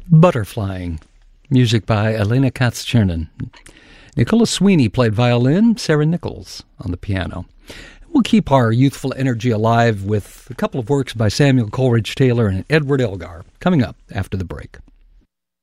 Butterflying, music by Elena Katz-Chernin. Nicholas Sweeney played violin, Sarah Nichols on the piano. We'll keep our youthful energy alive with a couple of works by Samuel Coleridge Taylor and Edward Elgar coming up after the break.